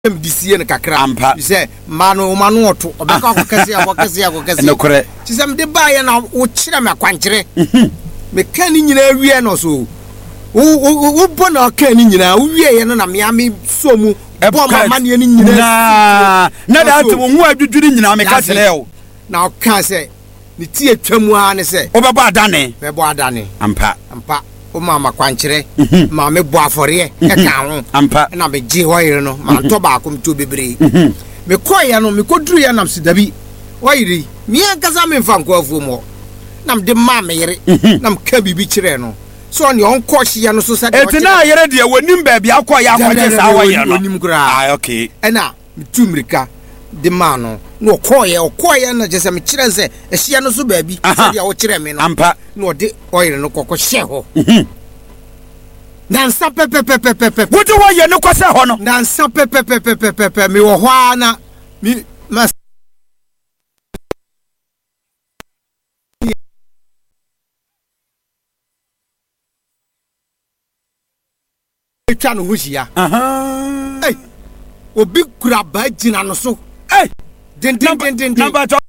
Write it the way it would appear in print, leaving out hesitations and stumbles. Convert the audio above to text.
MDC and Kakra. You say, Manu Manuoto, or Baccasia, no correct. She said, the buyer now, which I'm a quantity. Mechanic in area or so. Who born our canning, we are in a Miami, so money in not out to who do in America. Now, can't say, the tea Tremuan say, Oba Dane, Dane, Ampa. O mama kwanchire mama bo afore e ka ho ampa na me gi hoyire no ma to ba akom to bebre me koya no me koduru ya nam sidabi hoyire me ankasa me mfa nko afu mo nam de ma me yire nam ka bibi kire no so ne on ko hye no so sa de etina yire de wonim ba bia koya akwaje sa hoyire no wonim kura ah okay ena mitumrika de ma no no koya na jese me kire se ehye no so ba bi se dia wo kire me no ampa no de oil no kokko hye ho nansa pepepepepepe wo do wo ye no kwase ho no nansa pepepepepepe me wo ho na mi mas etwa no hohia obi kura ba gina no so den